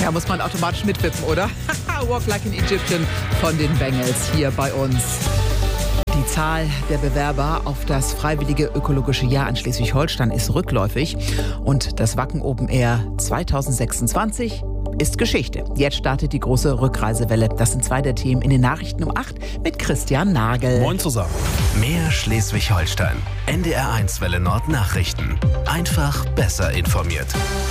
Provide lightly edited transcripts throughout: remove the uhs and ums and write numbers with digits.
Ja, muss man automatisch mitwippen, oder? Walk Like an Egyptian von den Bengals hier bei uns. Die Zahl der Bewerber auf das freiwillige ökologische Jahr in Schleswig-Holstein ist rückläufig. Und das Wacken Open Air 2026 ist Geschichte. Jetzt startet die große Rückreisewelle. Das sind zwei der Themen in den Nachrichten um 8 mit Christian Nagel. Moin zusammen. Mehr Schleswig-Holstein. NDR1 Welle Nord Nachrichten. Einfach besser informiert.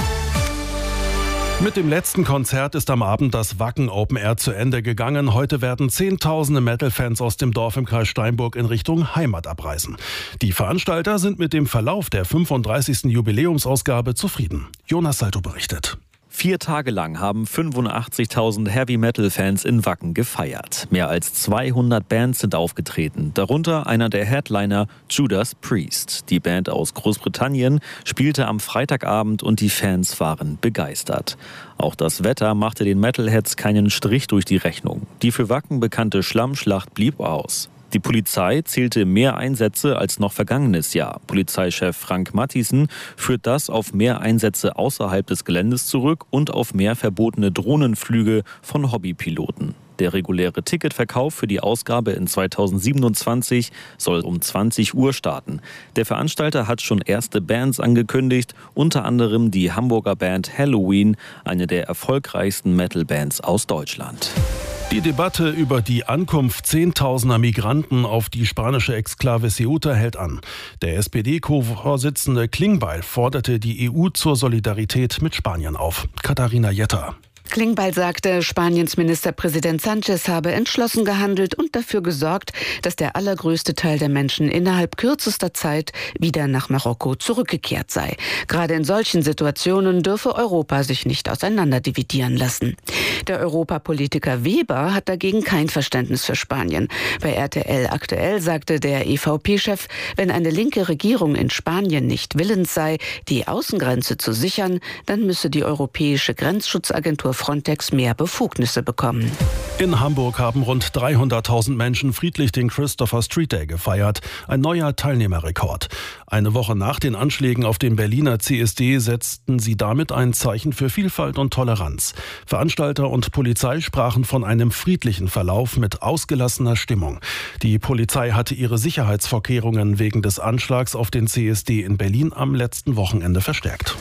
Mit dem letzten Konzert ist am Abend das Wacken Open Air zu Ende gegangen. Heute werden Zehntausende Metal-Fans aus dem Dorf im Kreis Steinburg in Richtung Heimat abreisen. Die Veranstalter sind mit dem Verlauf der 35. Jubiläumsausgabe zufrieden. Jonas Salto berichtet. 4 Tage lang haben 85.000 Heavy-Metal-Fans in Wacken gefeiert. Mehr als 200 Bands sind aufgetreten, darunter einer der Headliner, Judas Priest. Die Band aus Großbritannien spielte am Freitagabend und die Fans waren begeistert. Auch das Wetter machte den Metalheads keinen Strich durch die Rechnung. Die für Wacken bekannte Schlammschlacht blieb aus. Die Polizei zählte mehr Einsätze als noch vergangenes Jahr. Polizeichef Frank Mathiesen führt das auf mehr Einsätze außerhalb des Geländes zurück und auf mehr verbotene Drohnenflüge von Hobbypiloten. Der reguläre Ticketverkauf für die Ausgabe in 2027 soll um 20 Uhr starten. Der Veranstalter hat schon erste Bands angekündigt, unter anderem die Hamburger Band Halloween, eine der erfolgreichsten Metal-Bands aus Deutschland. Die Debatte über die Ankunft Zehntausender Migranten auf die spanische Exklave Ceuta hält an. Der SPD-Co-Vorsitzende Klingbeil forderte die EU zur Solidarität mit Spanien auf. Katharina Jetter. Klingbeil sagte, Spaniens Ministerpräsident Sánchez habe entschlossen gehandelt und dafür gesorgt, dass der allergrößte Teil der Menschen innerhalb kürzester Zeit wieder nach Marokko zurückgekehrt sei. Gerade in solchen Situationen dürfe Europa sich nicht auseinanderdividieren lassen. Der Europapolitiker Weber hat dagegen kein Verständnis für Spanien. Bei RTL aktuell sagte der EVP-Chef, wenn eine linke Regierung in Spanien nicht willens sei, die Außengrenze zu sichern, dann müsse die Europäische Grenzschutzagentur Frontex mehr Befugnisse bekommen. In Hamburg haben rund 300.000 Menschen friedlich den Christopher Street Day gefeiert. Ein neuer Teilnehmerrekord. Eine Woche nach den Anschlägen auf dem Berliner CSD setzten sie damit ein Zeichen für Vielfalt und Toleranz. Veranstalter und Polizei sprachen von einem friedlichen Verlauf mit ausgelassener Stimmung. Die Polizei hatte ihre Sicherheitsvorkehrungen wegen des Anschlags auf den CSD in Berlin am letzten Wochenende verstärkt.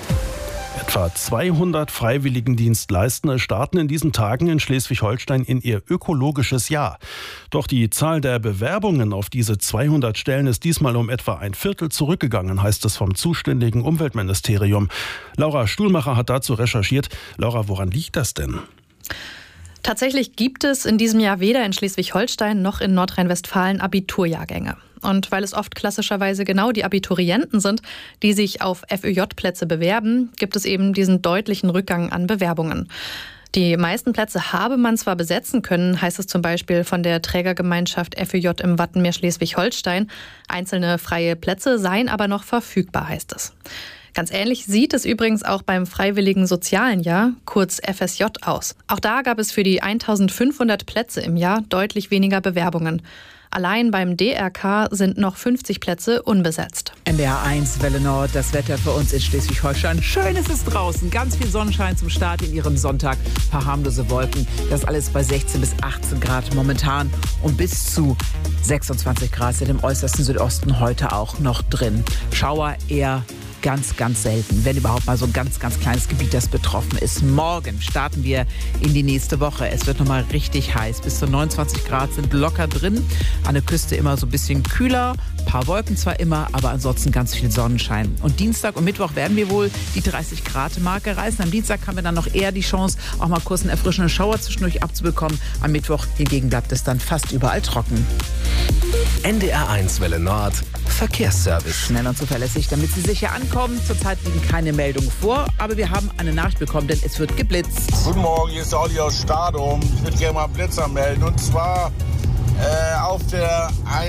Etwa 200 Freiwilligendienstleistende starten in diesen Tagen in Schleswig-Holstein in ihr ökologisches Jahr. Doch die Zahl der Bewerbungen auf diese 200 Stellen ist diesmal um etwa ein Viertel zurückgegangen, heißt es vom zuständigen Umweltministerium. Laura Stuhlmacher hat dazu recherchiert. Laura, woran liegt das denn? Tatsächlich gibt es in diesem Jahr weder in Schleswig-Holstein noch in Nordrhein-Westfalen Abiturjahrgänge. Und weil es oft klassischerweise genau die Abiturienten sind, die sich auf FÖJ-Plätze bewerben, gibt es eben diesen deutlichen Rückgang an Bewerbungen. Die meisten Plätze habe man zwar besetzen können, heißt es zum Beispiel von der Trägergemeinschaft FÖJ im Wattenmeer Schleswig-Holstein. Einzelne freie Plätze seien aber noch verfügbar, heißt es. Ganz ähnlich sieht es übrigens auch beim Freiwilligen Sozialen Jahr, kurz FSJ, aus. Auch da gab es für die 1500 Plätze im Jahr deutlich weniger Bewerbungen. Allein beim DRK sind noch 50 Plätze unbesetzt. NDR1 Welle Nord, das Wetter für uns in Schleswig-Holstein. Schön ist es draußen, ganz viel Sonnenschein zum Start in Ihrem Sonntag. Ein paar harmlose Wolken, das alles bei 16 bis 18 Grad momentan und bis zu 26 Grad sind im äußersten Südosten heute auch noch drin. Schauer eher ganz, ganz selten, wenn überhaupt mal so ein ganz, ganz kleines Gebiet, das betroffen ist. Morgen starten wir in die nächste Woche. Es wird nochmal richtig heiß. Bis zu 29 Grad sind locker drin. An der Küste immer so ein bisschen kühler. Ein paar Wolken zwar immer, aber ansonsten ganz viel Sonnenschein. Und Dienstag und Mittwoch werden wir wohl die 30 Grad Marke reißen. Am Dienstag haben wir dann noch eher die Chance, auch mal kurz einen erfrischenden Schauer zwischendurch abzubekommen. Am Mittwoch hingegen bleibt es dann fast überall trocken. NDR1 Welle Nord Verkehrsservice. Schnell und zuverlässig, damit Sie sicher ankommen. Zurzeit liegen keine Meldungen vor, aber wir haben eine Nachricht bekommen, denn es wird geblitzt. Guten Morgen, hier ist Olli aus Stadum. Ich würde gerne mal einen Blitzer melden. Und zwar auf der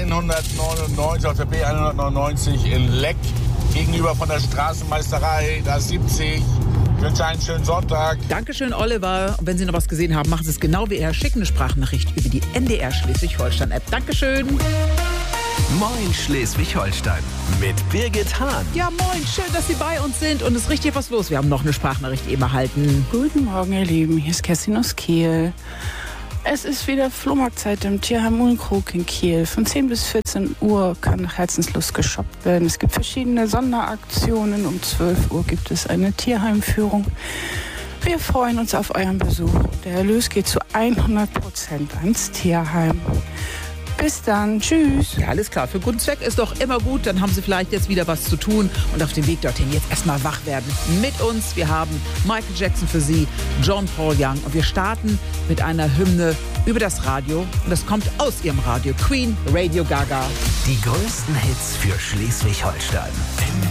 199, auf der B199 in Leck, gegenüber von der Straßenmeisterei, da 70. Ich wünsche einen schönen Sonntag. Dankeschön, Oliver. Und wenn Sie noch was gesehen haben, machen Sie es genau wie er. Schicken eine Sprachnachricht über die NDR Schleswig-Holstein-App. Dankeschön. Moin Schleswig-Holstein mit Birgit Hahn. Ja, moin, schön, dass Sie bei uns sind und es ist richtig was los. Wir haben noch eine Sprachnachricht eben erhalten. Guten Morgen, ihr Lieben. Hier ist Kerstin aus Kiel. Es ist wieder Flohmarktzeit im Tierheim Uhlenkrug in Kiel. Von 10 bis 14 Uhr kann nach Herzenslust geshoppt werden. Es gibt verschiedene Sonderaktionen. Um 12 Uhr gibt es eine Tierheimführung. Wir freuen uns auf euren Besuch. Der Erlös geht zu 100% ans Tierheim. Bis dann. Tschüss. Ja, alles klar. Für guten Zweck ist doch immer gut. Dann haben Sie vielleicht jetzt wieder was zu tun. Und auf dem Weg dorthin jetzt erstmal wach werden. Mit uns. Wir haben Michael Jackson für Sie, John Paul Young. Und wir starten mit einer Hymne über das Radio. Und das kommt aus Ihrem Radio. Queen, Radio Gaga. Die größten Hits für Schleswig-Holstein.